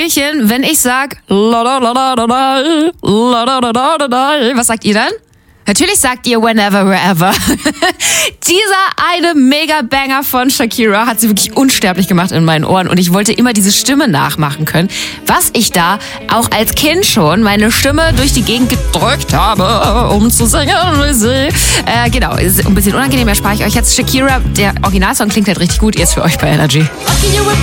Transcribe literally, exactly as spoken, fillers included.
Hallöchen, wenn ich sag, was sagt ihr dann? Natürlich sagt ihr whenever, wherever. Dieser eine Mega-Banger von Shakira hat sie wirklich unsterblich gemacht in meinen Ohren und ich wollte immer diese Stimme nachmachen können, was ich da auch als Kind schon meine Stimme durch die Gegend gedrückt habe, um zu singen. Äh, genau, ist ein bisschen unangenehm, da spare ich euch jetzt. Shakira, der Originalsong klingt halt richtig gut, jetzt für euch bei Energy.